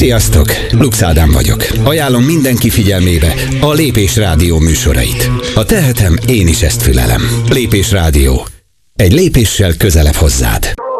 Sziasztok! Lux Ádám vagyok. Ajánlom mindenki figyelmébe a Lépés Rádió műsorait. Ha tehetem, én is ezt fülelem. Lépés Rádió. Egy lépéssel közelebb hozzád.